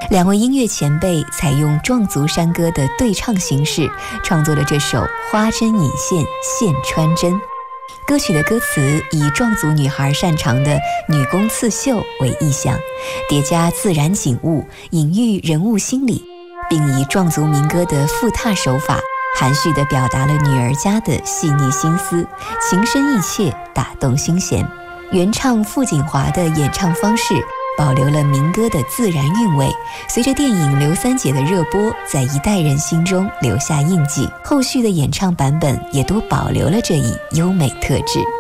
两位音乐前辈采用壮族山歌的对唱形式，创作了这首《花针引线线穿针》。歌曲的歌词以壮族女孩擅长的女工刺绣为意象，叠加自然景物，隐喻人物心理，并以壮族民歌的复沓手法，含蓄地表达了女儿家的细腻心思，情深意切，打动心弦。原唱傅锦华的演唱方式保留了民歌的自然韵味，随着电影《刘三姐》的热播，在一代人心中留下印记。后续的演唱版本也都保留了这一优美特质。